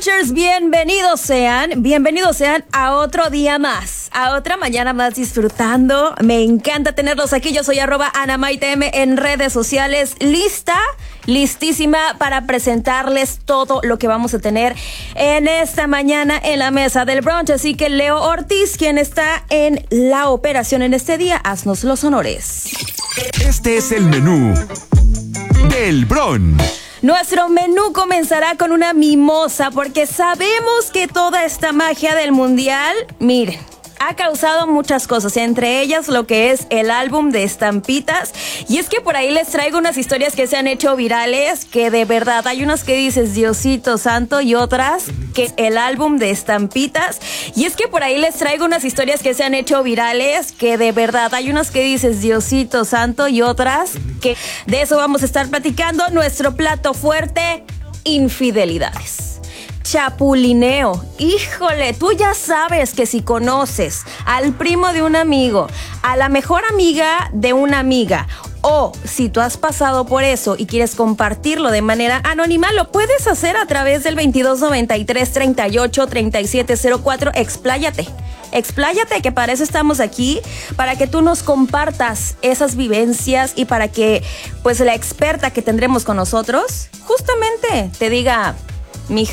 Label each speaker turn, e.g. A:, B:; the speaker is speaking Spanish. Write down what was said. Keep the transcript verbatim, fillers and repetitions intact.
A: Brunchers, bienvenidos sean, bienvenidos sean a otro día más, a otra mañana más disfrutando. Me encanta tenerlos aquí. Yo soy arroba AnaMaiTM en redes sociales, lista, listísima para presentarles todo lo que vamos a tener en esta mañana en la mesa del brunch. Así que Leo Ortiz, quien está en la operación en este día, haznos los honores.
B: Este es el menú del brunch.
A: Nuestro menú comenzará con una mimosa porque sabemos que toda esta magia del mundial, miren, ha causado muchas cosas, entre ellas lo que es el álbum de estampitas. Y es que por ahí les traigo unas historias que se han hecho virales, que de verdad hay unas que dices Diosito santo y otras que el álbum de estampitas. Y es que por ahí les traigo unas historias que se han hecho virales, que de verdad hay unas que dices Diosito santo y otras que de eso vamos a estar platicando. Nuestro plato fuerte, infidelidades. Chapulineo. Híjole, tú ya sabes que si conoces al primo de un amigo, a la mejor amiga de una amiga, o si tú has pasado por eso y quieres compartirlo de manera anónima, lo puedes hacer a través del veintidós noventa y tres treinta y ocho treinta y siete cero cuatro. Expláyate. Expláyate, que para eso estamos aquí, para que tú nos compartas esas vivencias y para que, pues, la experta que tendremos con nosotros justamente te diga